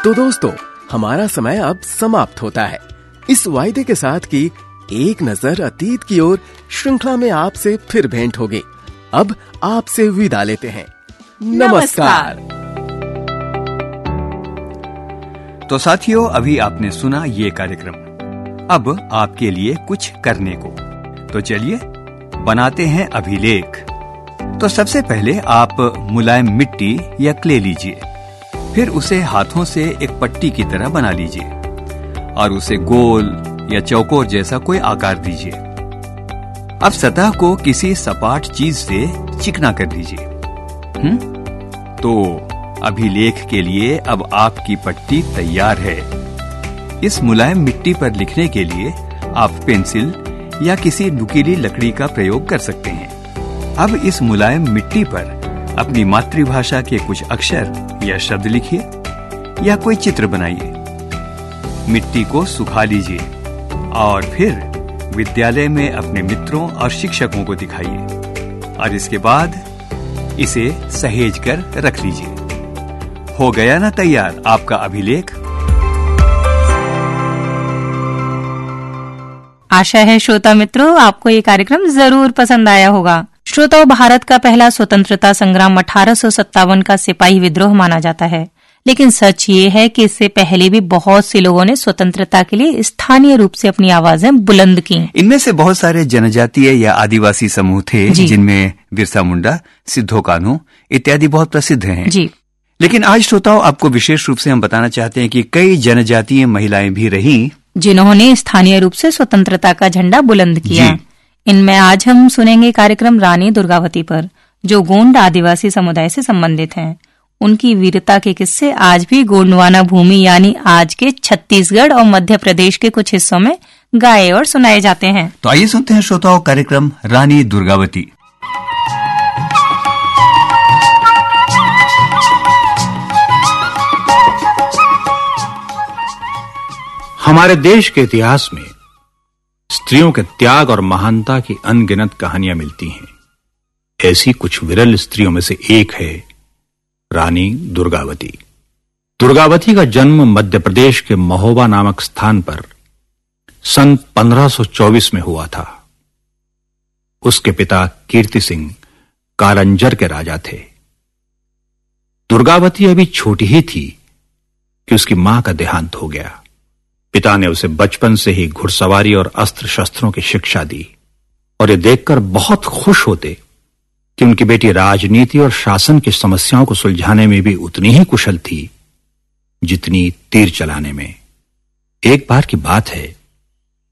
तो दोस्तों, हमारा समय अब समाप्त होता है। इस वायदे के साथ कि एक नजर अतीत की ओर श्रृंखला में आपसे फिर भेंट होगी। अब आपसे विदा लेते हैं। नमस्कार। तो साथियों, अभी आपने सुना ये कार्यक्रम। अब आपके लिए कुछ करने को, तो चलिए बनाते हैं अभिलेख। तो सबसे पहले आप मुलायम मिट्टी या क्ले लीजिए, फिर उसे हाथों से एक पट्टी की तरह बना लीजिए और उसे गोल या चौकोर जैसा कोई आकार दीजिए। अब सतह को किसी सपाट चीज से चिकना कर दीजिए। तो अभिलेख के लिए अब आपकी पट्टी तैयार है। इस मुलायम मिट्टी पर लिखने के लिए आप पेंसिल या किसी नुकीली लकड़ी का प्रयोग कर सकते हैं। अब इस मुलायम मिट्टी पर अपनी मातृभाषा के कुछ अक्षर या शब्द लिखिए या कोई चित्र बनाइए। मिट्टी को सुखा लीजिए और फिर विद्यालय में अपने मित्रों और शिक्षकों को दिखाइए और इसके बाद इसे सहेज कर रख लीजिए। हो गया ना तैयार आपका अभिलेख। आशा है श्रोता मित्रों, आपको ये कार्यक्रम जरूर पसंद आया होगा। श्रोताओं, भारत का पहला स्वतंत्रता संग्राम 1857 का सिपाही विद्रोह माना जाता है, लेकिन सच ये है कि इससे पहले भी बहुत से लोगों ने स्वतंत्रता के लिए स्थानीय रूप से अपनी आवाजें बुलंद की। इनमें से बहुत सारे जनजातीय या आदिवासी समूह थे, जिनमें बिरसा मुंडा, सिद्धो कान्हू इत्यादि बहुत प्रसिद्ध हैं। जी। लेकिन आज श्रोताओं, आपको विशेष रूप से हम बताना चाहते हैं कि कई जनजातीय महिलाएं भी रहीं जिन्होंने स्थानीय रूप से स्वतंत्रता का झंडा बुलंद किया। इनमें आज हम सुनेंगे कार्यक्रम रानी दुर्गावती पर, जो गोंड आदिवासी समुदाय से संबंधित हैं। उनकी वीरता के किस्से आज भी गोंडवाना भूमि यानी आज के छत्तीसगढ़ और मध्य प्रदेश के कुछ हिस्सों में गाए और सुनाए जाते हैं। तो आइए सुनते हैं श्रोताओं कार्यक्रम रानी दुर्गावती। हमारे देश के इतिहास में स्त्रियों के त्याग और महानता की अनगिनत कहानियां मिलती हैं। ऐसी कुछ विरल स्त्रियों में से एक है रानी दुर्गावती। दुर्गावती का जन्म मध्य प्रदेश के महोबा नामक स्थान पर सन 1524 में हुआ था। उसके पिता कीर्ति सिंह कालंजर के राजा थे। दुर्गावती अभी छोटी ही थी कि उसकी मां का देहांत हो गया। पिता ने उसे बचपन से ही घुड़सवारी और अस्त्र शस्त्रों की शिक्षा दी और ये देखकर बहुत खुश होते कि उनकी बेटी राजनीति और शासन की समस्याओं को सुलझाने में भी उतनी ही कुशल थी जितनी तीर चलाने में। एक बार की बात है